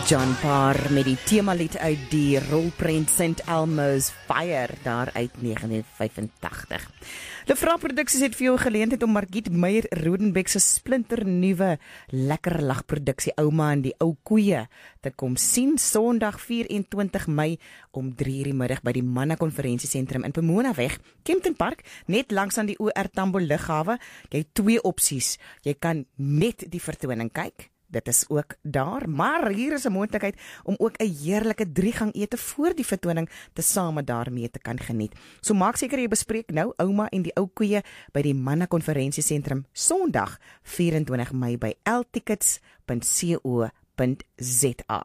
John Parr met die themalied uit die rolprent St. Elmo's Fire daar uit 1985. Lefra Produksies het vir jou geleentheid om Margriet Meyer Rodenbeck se splinternuwe lekker lagproduksie Ouma en die Ou Koeie te kom sien Sondag 24 Mei om 3:00 die middag by die Manna Konferensiesentrum in Pomona-weg, Kempton Park, net langs aan die OR Tambo lughawe. Jy het twee opsies. Jy kan net die vertoning kyk. Dit is ook daar, maar hier is 'n moontlikheid om ook 'n heerlike 3-gang ete voor die vertoning tesame daarmee te kan geniet. So maak seker jy bespreek nou Ouma en die Ou Koeie by die Manna Konferensiesentrum Sondag 24 Mei by ltickets.co.za.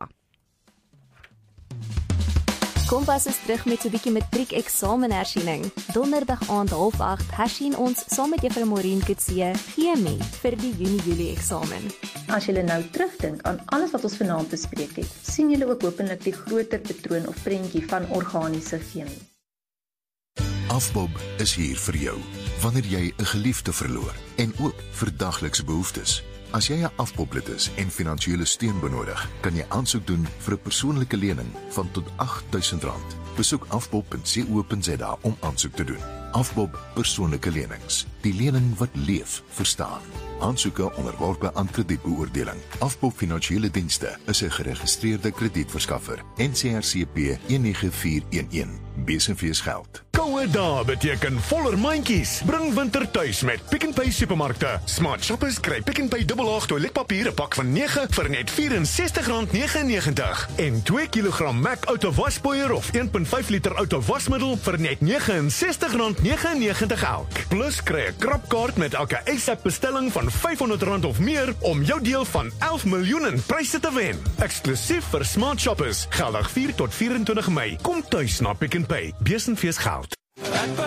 Kompas is terug met so 'n bietjie matriek-eksamenhersiening. Donderdag aand 7:30 hersien ons saam met Juffrou Maureen Kutse chemie vir die Junie-Julie eksamen. As julle nou terugdink aan alles wat ons vanaand bespreek het, sien julle ook hopelik die groter patroon of prentjie van organiese chemie. Afbob is hier vir jou, wanneer jy 'n geliefde verloor en ook vir daglikse behoeftes. As jy 'n Afbob-lid is en finansiële steun benodig, kan jy aansoek doen vir 'n persoonlike lening van tot R8.000. Besoek afbob.co.za om aansoek te doen. Afbob persoonlike lenings, die lening wat leef, verstaan. Aansoeke onderworpe aan kredietbeoordeling. Afbob Finansiële Dienste is 'n geregistreerde kredietverskaffer. NCRCP 19411. Besenfees geld. Koue dae beteken voller mandjies. Bring winter tuis met Pick n Pay supermarkte. Smart shoppers kry Pick n Pay dubbelaag toiletpapier 'n pak van 9 vir net R64.99 en 2 kg Mac Auto waspoeier of 1.5 liter auto wasmiddel vir net R69.99 elk. Plus kry 'n krapkaart met elke ASAP bestelling van R500 of meer om jou deel van 11 miljoen in pryse te wen. Eksklusief vir smart shoppers, geldig 4 tot 24 Mei. Kom tuis na Pick n Pay. Besenfees geld.